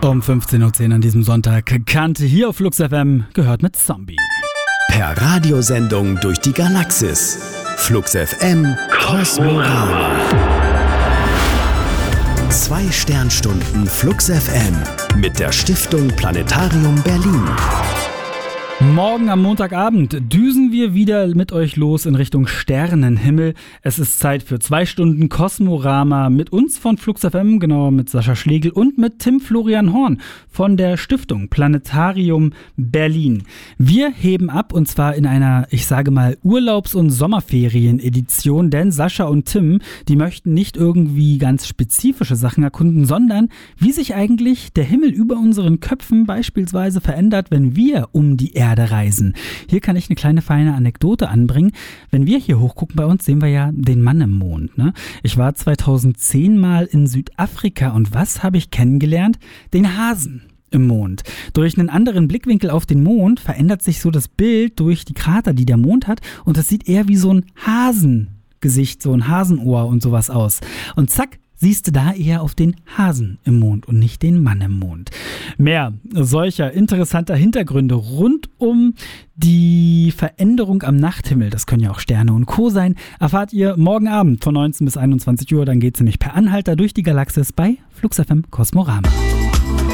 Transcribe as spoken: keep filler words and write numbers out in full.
Um fünfzehn Uhr zehn an diesem Sonntag. Kante hier auf Flux F M, gehört mit Zombie. Per Radiosendung durch die Galaxis. Flux F M Kosmorama. Zwei Sternstunden Flux F M mit der Stiftung Planetarium Berlin. Morgen am Montagabend düsen wir wieder mit euch los in Richtung Sternenhimmel. Es ist Zeit für zwei Stunden Kosmorama mit uns von Flux F M, genauer mit Sascha Schlegel und mit Tim Florian Horn von der Stiftung Planetarium Berlin. Wir heben ab und zwar in einer, ich sage mal, Urlaubs- und Sommerferien-Edition, denn Sascha und Tim, die möchten nicht irgendwie ganz spezifische Sachen erkunden, sondern wie sich eigentlich der Himmel über unseren Köpfen beispielsweise verändert, wenn wir um die Erde reisen. Hier kann ich eine kleine feine Anekdote anbringen. Wenn wir hier hochgucken bei uns, sehen wir ja den Mann im Mond. Ne? Ich war zweitausendzehn mal in Südafrika und was habe ich kennengelernt? Den Hasen im Mond. Durch einen anderen Blickwinkel auf den Mond verändert sich so das Bild durch die Krater, die der Mond hat, und das sieht eher wie so ein Hasengesicht, so ein Hasenohr und sowas aus. Und zack, siehst du da eher auf den Hasen im Mond und nicht den Mann im Mond. Mehr solcher interessanter Hintergründe rund um die Veränderung am Nachthimmel, das können ja auch Sterne und Co. sein, erfahrt ihr morgen Abend von neunzehn bis einundzwanzig Uhr. Dann geht's nämlich per Anhalter durch die Galaxis bei Flux F M Kosmorama.